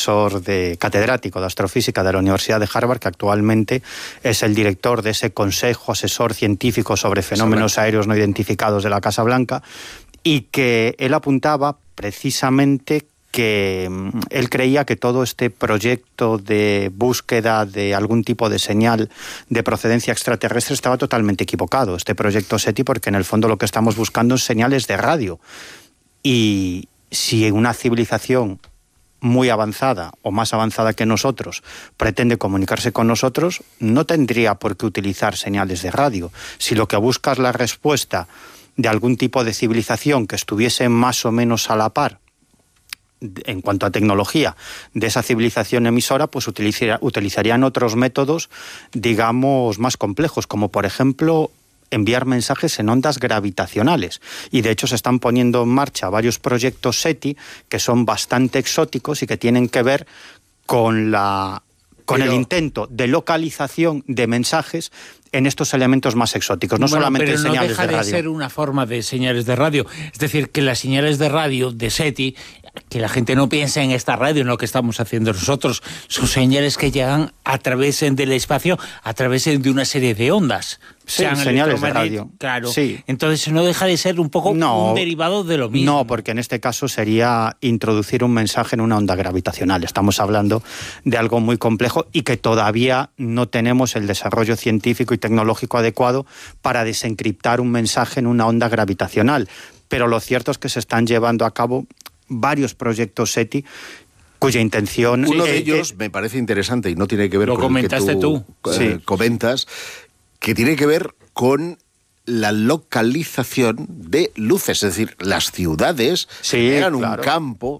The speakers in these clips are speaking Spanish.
profesor catedrático de astrofísica de la Universidad de Harvard, que actualmente es el director de ese Consejo Asesor Científico sobre Fenómenos Aéreos No Identificados de la Casa Blanca, y que él apuntaba precisamente que él creía que todo este proyecto de búsqueda de algún tipo de señal de procedencia extraterrestre estaba totalmente equivocado, este proyecto SETI, porque en el fondo lo que estamos buscando es señales de radio. Y si una civilización muy avanzada o más avanzada que nosotros pretende comunicarse con nosotros, no tendría por qué utilizar señales de radio. Si lo que busca es la respuesta de algún tipo de civilización que estuviese más o menos a la par en cuanto a tecnología de esa civilización emisora, pues utilizarían otros métodos, digamos, más complejos, como por ejemplo enviar mensajes en ondas gravitacionales. Y de hecho se están poniendo en marcha varios proyectos SETI que son bastante exóticos y que tienen que ver con el intento de localización de mensajes en estos elementos más exóticos, no solamente en señales de radio. Pero no deja de ser una forma de señales de radio. Es decir, que las señales de radio de SETI, que la gente no piense en esta radio, en lo que estamos haciendo nosotros, son señales que llegan a través del espacio, a través de una serie de ondas. Sí, señales de radio. Claro. Sí. Entonces no deja de ser un poco un derivado de lo mismo. No, porque en este caso sería introducir un mensaje en una onda gravitacional. Estamos hablando de algo muy complejo y que todavía no tenemos el desarrollo científico y tecnológico adecuado para desencriptar un mensaje en una onda gravitacional. Pero lo cierto es que se están llevando a cabo varios proyectos SETI cuya intención... Uno de ellos me parece interesante y no tiene que ver con el que tú comentas, que tiene que ver con la localización de luces, es decir, las ciudades generan un campo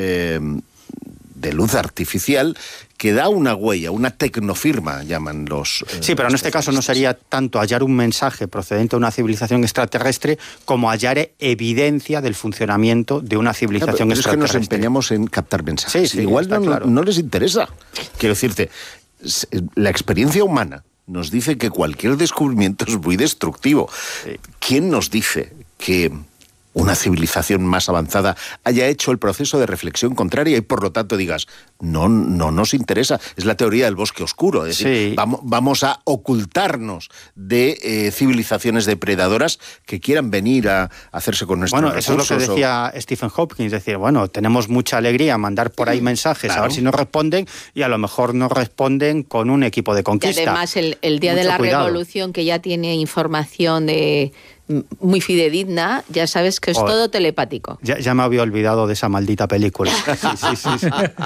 de luz artificial que da una huella, una tecnofirma, llaman los... Sí, pero en este caso no sería tanto hallar un mensaje procedente de una civilización extraterrestre como hallar evidencia del funcionamiento de una civilización extraterrestre. Es que nos empeñamos en captar mensajes. Sí, igual no les interesa. Quiero decirte, la experiencia humana nos dice que cualquier descubrimiento es muy destructivo. Sí. ¿Quién nos dice que una civilización más avanzada haya hecho el proceso de reflexión contraria y por lo tanto digas, no nos interesa? Es la teoría del bosque oscuro, es decir, vamos a ocultarnos de civilizaciones depredadoras que quieran venir a hacerse con nuestros recursos. Eso es lo que decía Stephen Hawking, es decir, tenemos mucha alegría mandar por ahí mensajes, a ver si nos responden, y a lo mejor nos responden con un equipo de conquista. Y además el día de la revolución, que ya tiene información muy fidedigna, ya sabes que es todo telepático. Ya me había olvidado de esa maldita película. Sí.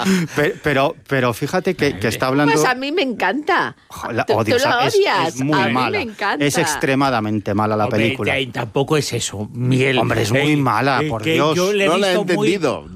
Pero fíjate que está hablando... Pues a mí me encanta. Tú lo odias. Es muy mala. Me encanta. Es extremadamente mala la película. Tampoco es eso, Miguel. Hombre, es muy mala, por Dios. Yo no la he entendido.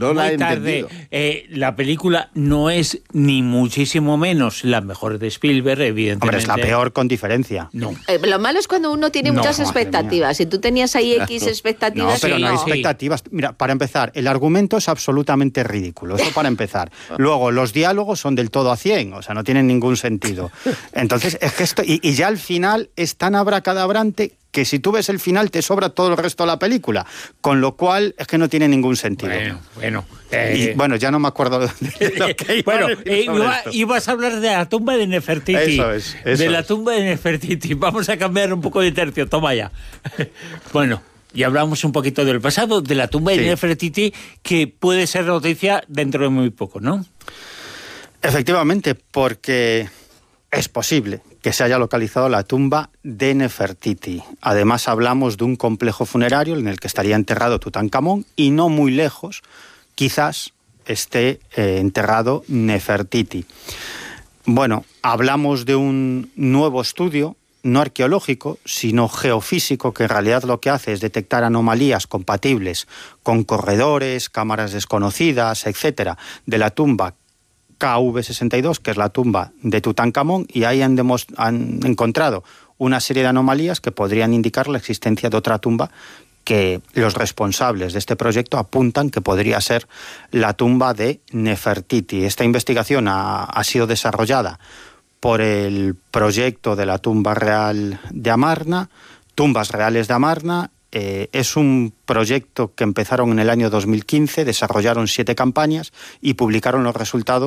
La película no es ni muchísimo menos la mejor de Spielberg, evidentemente. Hombre, es la peor con diferencia. No. Lo malo es cuando uno tiene muchas expectativas. Si tú tenías ahí X expectativas... No, pero no hay expectativas. Mira, para empezar, el argumento es absolutamente ridículo. Eso para empezar. Luego, los diálogos son del todo a 100, o sea, no tienen ningún sentido. Entonces, es que esto... Y ya al final es tan abracadabrante que si tú ves el final te sobra todo el resto de la película. Con lo cual, es que no tiene ningún sentido. Bueno. Ya no me acuerdo de lo que ibas a hablar de la tumba de Nefertiti. Eso la tumba de Nefertiti. Vamos a cambiar un poco de tercio, toma ya. Bueno, y hablamos un poquito del pasado, de la tumba de Nefertiti, que puede ser noticia dentro de muy poco, ¿no? Efectivamente, porque es posible que se haya localizado la tumba de Nefertiti. Además, hablamos de un complejo funerario en el que estaría enterrado Tutankamón y no muy lejos, quizás, esté enterrado Nefertiti. Bueno, hablamos de un nuevo estudio, no arqueológico, sino geofísico, que en realidad lo que hace es detectar anomalías compatibles con corredores, cámaras desconocidas, etcétera, de la tumba KV62, que es la tumba de Tutankamón, y ahí han encontrado una serie de anomalías que podrían indicar la existencia de otra tumba que los responsables de este proyecto apuntan que podría ser la tumba de Nefertiti. Esta investigación ha sido desarrollada por el proyecto de la tumba real de Amarna, Tumbas Reales de Amarna. Es un proyecto que empezaron en el año 2015, desarrollaron 7 campañas y publicaron los resultados